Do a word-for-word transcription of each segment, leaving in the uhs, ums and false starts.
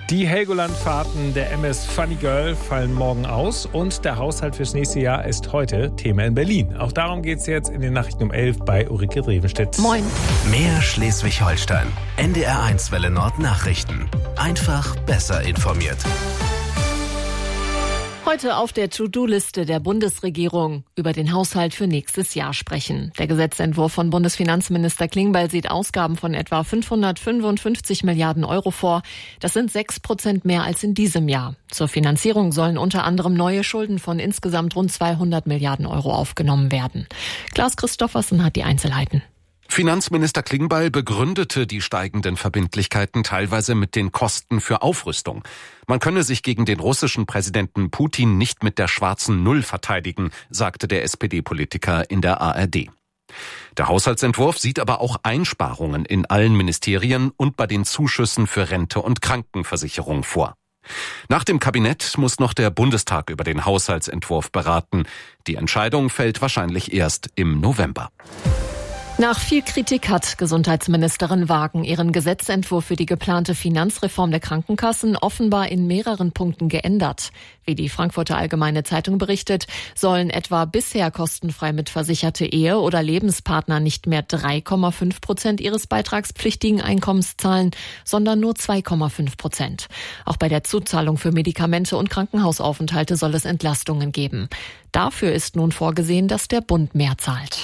Die Helgoland-Fahrten der M S Funny Girl fallen morgen aus und der Haushalt fürs nächste Jahr ist heute Thema in Berlin. Auch darum geht es jetzt in den Nachrichten um elf bei Ulrike Drevenstedt. Moin. Mehr Schleswig-Holstein. N D R eins Welle Nord Nachrichten. Einfach besser informiert. Heute auf der To-Do-Liste der Bundesregierung über den Haushalt für nächstes Jahr sprechen. Der Gesetzentwurf von Bundesfinanzminister Klingbeil sieht Ausgaben von etwa fünfhundertfünfundfünfzig Milliarden Euro vor. Das sind sechs Prozent mehr als in diesem Jahr. Zur Finanzierung sollen unter anderem neue Schulden von insgesamt rund zweihundert Milliarden Euro aufgenommen werden. Klaus Christoffersen hat die Einzelheiten. Finanzminister Klingbeil begründete die steigenden Verbindlichkeiten teilweise mit den Kosten für Aufrüstung. Man könne sich gegen den russischen Präsidenten Putin nicht mit der schwarzen Null verteidigen, sagte der S P D-Politiker in der A R D. Der Haushaltsentwurf sieht aber auch Einsparungen in allen Ministerien und bei den Zuschüssen für Rente und Krankenversicherung vor. Nach dem Kabinett muss noch der Bundestag über den Haushaltsentwurf beraten. Die Entscheidung fällt wahrscheinlich erst im November. Nach viel Kritik hat Gesundheitsministerin Wagen ihren Gesetzentwurf für die geplante Finanzreform der Krankenkassen offenbar in mehreren Punkten geändert. Wie die Frankfurter Allgemeine Zeitung berichtet, sollen etwa bisher kostenfrei mitversicherte Ehe- oder Lebenspartner nicht mehr drei Komma fünf Prozent ihres beitragspflichtigen Einkommens zahlen, sondern nur zwei Komma fünf Prozent. Auch bei der Zuzahlung für Medikamente und Krankenhausaufenthalte soll es Entlastungen geben. Dafür ist nun vorgesehen, dass der Bund mehr zahlt.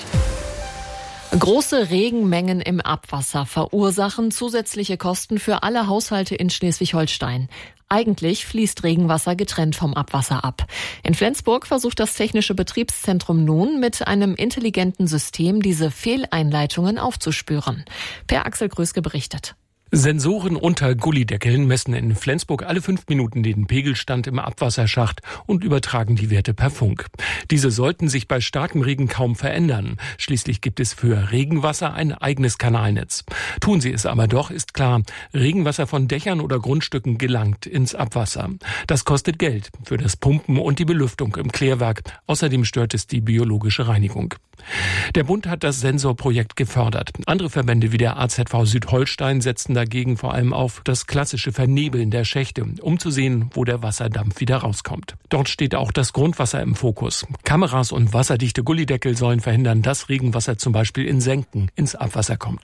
Große Regenmengen im Abwasser verursachen zusätzliche Kosten für alle Haushalte in Schleswig-Holstein. Eigentlich fließt Regenwasser getrennt vom Abwasser ab. In Flensburg versucht das Technische Betriebszentrum nun mit einem intelligenten System diese Fehleinleitungen aufzuspüren. Per Axel Gröske berichtet. Sensoren unter Gullideckeln messen in Flensburg alle fünf Minuten den Pegelstand im Abwasserschacht und übertragen die Werte per Funk. Diese sollten sich bei starkem Regen kaum verändern. Schließlich gibt es für Regenwasser ein eigenes Kanalnetz. Tun sie es aber doch, ist klar, Regenwasser von Dächern oder Grundstücken gelangt ins Abwasser. Das kostet Geld für das Pumpen und die Belüftung im Klärwerk. Außerdem stört es die biologische Reinigung. Der Bund hat das Sensorprojekt gefördert. Andere Verbände wie der A Z V Südholstein setzen dagegen vor allem auf das klassische Vernebeln der Schächte, um zu sehen, wo der Wasserdampf wieder rauskommt. Dort steht auch das Grundwasser im Fokus. Kameras und wasserdichte Gullideckel sollen verhindern, dass Regenwasser zum Beispiel in Senken ins Abwasser kommt.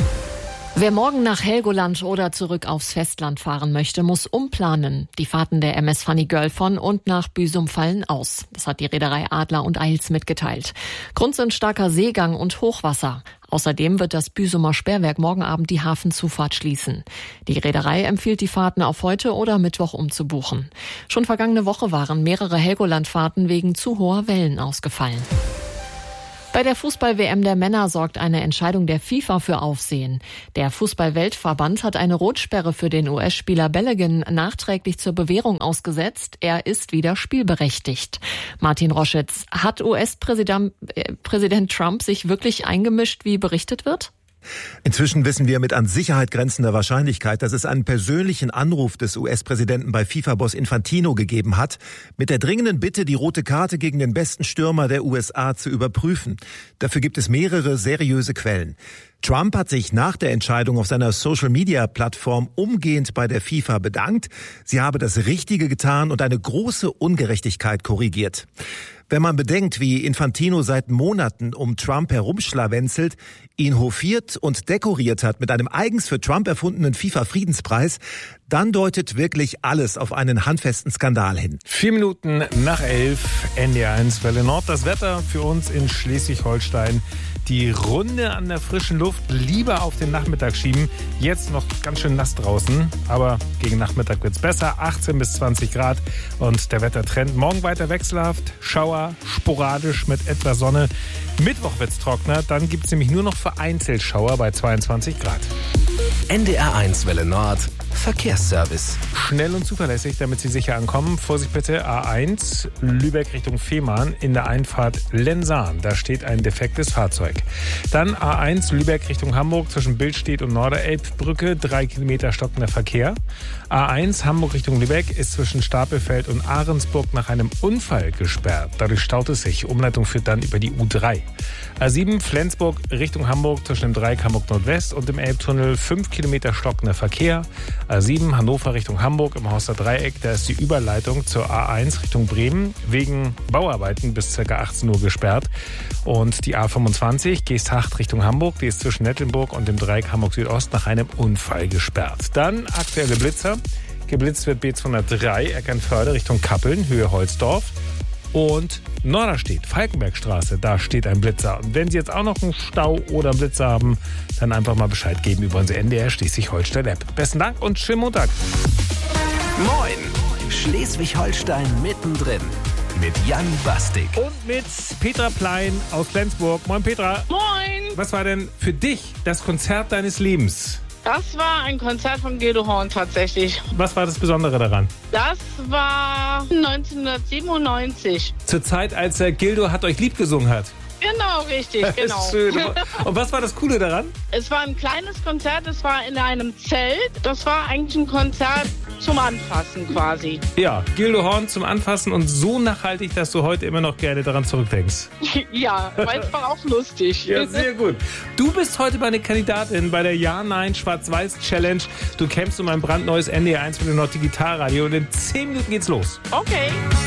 Wer morgen nach Helgoland oder zurück aufs Festland fahren möchte, muss umplanen. Die Fahrten der M S Funny Girl von und nach Büsum fallen aus. Das hat die Reederei Adler und Eils mitgeteilt. Grund sind starker Seegang und Hochwasser. Außerdem wird das Büsumer Sperrwerk morgen Abend die Hafenzufahrt schließen. Die Reederei empfiehlt, die Fahrten auf heute oder Mittwoch umzubuchen. Schon vergangene Woche waren mehrere Helgoland-Fahrten wegen zu hoher Wellen ausgefallen. Bei der Fußball-W M der Männer sorgt eine Entscheidung der FIFA für Aufsehen. Der Fußball-Weltverband hat eine Rotsperre für den U S-Spieler Balogun nachträglich zur Bewährung ausgesetzt. Er ist wieder spielberechtigt. Martin Roschitz, hat U S-Präsident äh, Präsident Trump sich wirklich eingemischt, wie berichtet wird? Inzwischen wissen wir mit an Sicherheit grenzender Wahrscheinlichkeit, dass es einen persönlichen Anruf des U S-Präsidenten bei FIFA-Boss Infantino gegeben hat, mit der dringenden Bitte, die rote Karte gegen den besten Stürmer der U S A zu überprüfen. Dafür gibt es mehrere seriöse Quellen. Trump hat sich nach der Entscheidung auf seiner Social-Media-Plattform umgehend bei der FIFA bedankt. Sie habe das Richtige getan und eine große Ungerechtigkeit korrigiert. Wenn man bedenkt, wie Infantino seit Monaten um Trump herumschlawenzelt, ihn hofiert und dekoriert hat mit einem eigens für Trump erfundenen FIFA-Friedenspreis, dann deutet wirklich alles auf einen handfesten Skandal hin. Vier Minuten nach elf, N D R eins Welle Nord. Das Wetter für uns in Schleswig-Holstein. Die Runde an der frischen Luft lieber auf den Nachmittag schieben. Jetzt noch ganz schön nass draußen, aber gegen Nachmittag wird's besser. achtzehn bis zwanzig Grad und der Wettertrend morgen weiter wechselhaft. Schauer, sporadisch mit etwas Sonne. Mittwoch wird's trockener, dann gibt's nämlich nur noch vereinzelt Schauer bei zweiundzwanzig Grad. N D R eins Welle Nord Verkehrsservice. Schnell und zuverlässig, damit Sie sicher ankommen. Vorsicht bitte, A eins, Lübeck Richtung Fehmarn in der Einfahrt Lensahn. Da steht ein defektes Fahrzeug. Dann A eins, Lübeck Richtung Hamburg zwischen Billstedt und Norderelbbrücke, drei Kilometer stockender Verkehr. A eins, Hamburg Richtung Lübeck ist zwischen Stapelfeld und Ahrensburg nach einem Unfall gesperrt. Dadurch staut es sich. Umleitung führt dann über die U drei. A sieben, Flensburg Richtung Hamburg zwischen dem Dreieck Hamburg Nordwest und dem Elbtunnel, fünf Kilometer stockender Verkehr. A sieben Hannover Richtung Hamburg im Horster Dreieck. Da ist die Überleitung zur A eins Richtung Bremen wegen Bauarbeiten bis ca. achtzehn Uhr gesperrt. Und die A fünfundzwanzig Geesthacht Richtung Hamburg, die ist zwischen Nettelburg und dem Dreieck Hamburg Südost nach einem Unfall gesperrt. Dann aktuelle Blitzer. Geblitzt wird B zweihundertdrei Eckernförde Richtung Kappeln, Höhe Holzdorf. Und Norderstedt, Falkenbergstraße, da steht ein Blitzer. Und wenn Sie jetzt auch noch einen Stau oder einen Blitzer haben, dann einfach mal Bescheid geben über unsere N D R Schleswig-Holstein-App. Besten Dank und schönen Montag. Moin, Schleswig-Holstein mittendrin mit Jan Bastik. Und mit Petra Plein aus Flensburg. Moin Petra. Moin. Was war denn für dich das Konzert deines Lebens? Das war ein Konzert von Gildo Horn tatsächlich. Was war das Besondere daran? Das war neunzehnhundertsiebenundneunzig. Zur Zeit, als der Gildo Hat euch lieb gesungen hat. Genau, richtig, genau. Das ist schön. Und was war das Coole daran? Es war ein kleines Konzert, es war in einem Zelt. Das war eigentlich ein Konzert zum Anfassen quasi. Ja, Gildo Horn zum Anfassen und so nachhaltig, dass du heute immer noch gerne daran zurückdenkst. Ja, weil es war auch lustig. Ja, sehr gut. Du bist heute meine Kandidatin bei der Ja-Nein-Schwarz-Weiß-Challenge. Du kämpfst um ein brandneues N D R eins mit dem Nord Digitalradio und in zehn Minuten geht's los. Okay.